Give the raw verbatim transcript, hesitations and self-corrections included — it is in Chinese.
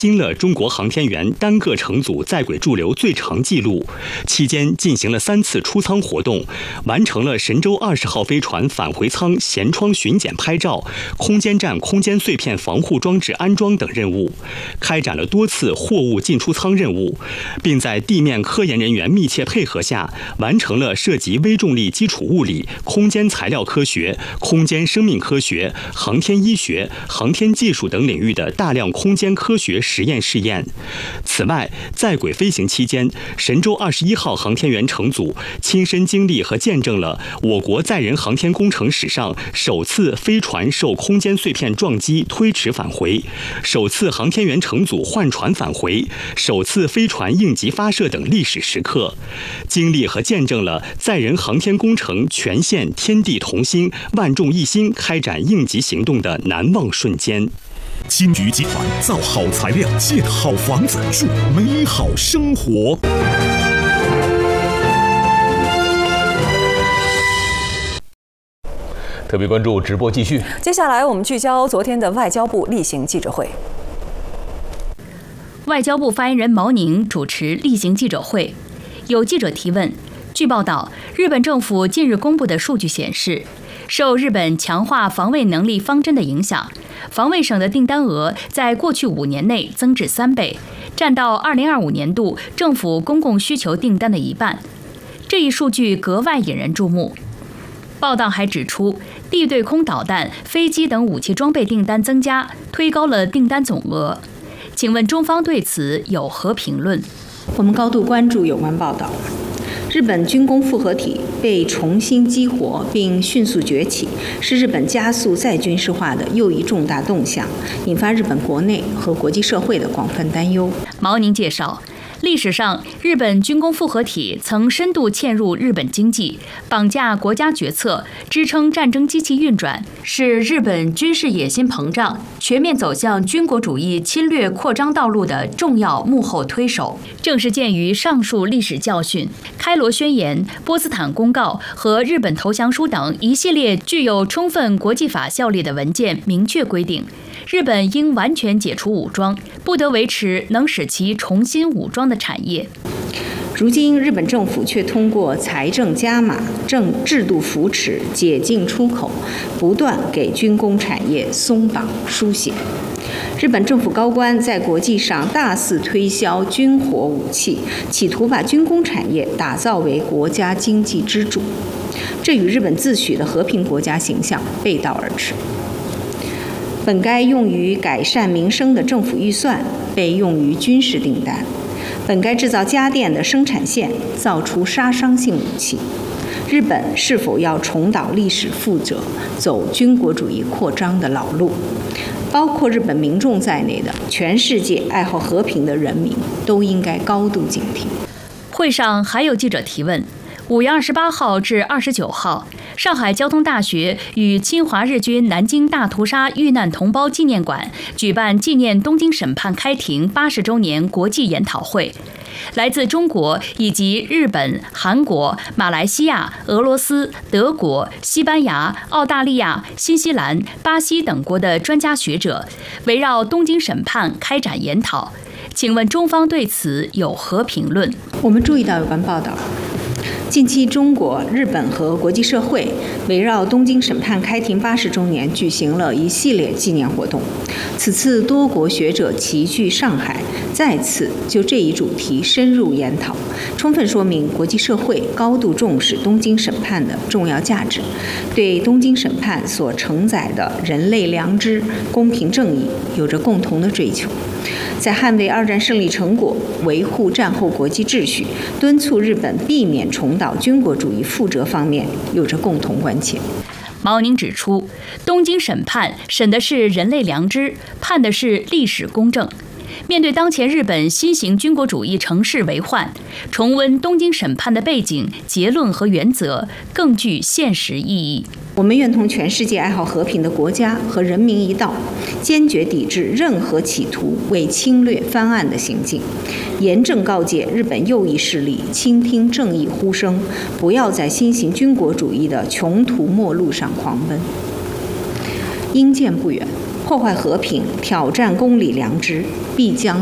新了中国航天员单个乘组在轨驻留最长纪录，期间进行了三次出舱活动，完成了神舟二十号飞船返回舱舷窗巡检拍照、空间站空间碎片防护装置安装等任务，开展了多次货物进出舱任务，并在地面科研人员密切配合下，完成了涉及微重力基础物理、空间材料科学、空间生命科学、航天医学、航天技术等领域的大量空间科学实验试验。此外，在轨飞行期间，神舟二十一号航天员乘组亲身经历和见证了我国载人航天工程史上首次飞船受空间碎片撞击推迟返回，首次航天员乘组换船返回，首次飞船应急发射等历史时刻，经历和见证了载人航天工程全线天地同心、万众一心开展应急行动的难忘瞬间。 金桔集团造好材料，建好房子，住美好生活。 特别关注直播继续。 接下来我们聚焦昨天的外交部例行记者会。 外交部发言人毛宁主持例行记者会，有记者提问。据报道，日本政府近日公布的数据显示，受日本强化防卫能力方针的影响，防卫省的订单额在过去五年内增至三倍，占到二零二五年度政府公共需求订单的一半。这一数据格外引人注目。报道还指出，地对空导弹、飞机等武器装备订单增加，推高了订单总额。请问中方对此有何评论？ 我们高度关注有关报道。日本军工复合体被重新激活并迅速崛起，是日本加速再军事化的又一重大动向，引发日本国内和国际社会的广泛担忧。 毛宁介绍，历史上，日本军工复合体曾深度嵌入日本经济，绑架国家决策，支撑战争机器运转，是日本军事野心膨胀、全面走向军国主义侵略扩张道路的重要幕后推手。正是鉴于上述历史教训，开罗宣言、波茨坦公告和日本投降书等一系列具有充分国际法效力的文件明确规定，日本应完全解除武装，不得维持能使其重新武装的产业。 如今，日本政府却通过财政加码、政制度扶持、解禁出口，不断给军工产业松绑输血。日本政府高官在国际上大肆推销军火武器，企图把军工产业打造为国家经济支柱，这与日本自诩的和平国家形象背道而驰。本该用于改善民生的政府预算被用于军事订单，本该制造家电的生产线造出杀伤性武器。日本是否要重蹈历史覆辙，走军国主义扩张的老路？包括日本民众在内的全世界爱好和平的人民都应该高度警惕。 会上还有记者提问：五月二十八号至二十九号，上海交通大学与侵华日军南京大屠杀遇难同胞纪念馆举办纪念东京审判开庭八十周年国际研讨会。来自中国以及日本、韩国、马来西亚、俄罗斯、德国、西班牙、澳大利亚、新西兰、巴西等国的专家学者围绕东京审判开展研讨。请问中方对此有何评论？ 我们注意到有关报道，近期中国、日本和国际社会围绕东京审判开庭八十周年举行了一系列纪念活动。此次多国学者齐聚上海，再次就这一主题深入研讨，充分说明国际社会高度重视东京审判的重要价值，对东京审判所承载的人类良知、公平正义有着共同的追求。在捍卫二战胜利成果、维护战后国际秩序、敦促日本避免重蹈军国主义覆辙方面有着共同关切。 毛宁指出，东京审判审的是人类良知，判的是历史公正。面对当前日本新型军国主义乘势为患，重温东京审判的背景、结论和原则，更具现实意义。 我们愿同全世界爱好和平的国家和人民一道，坚决抵制任何企图为侵略翻案的行径，严正告诫日本右翼势力倾听正义呼声，不要在新型军国主义的穷途末路上狂奔。因见不远， 破坏和平、挑战公理良知，必将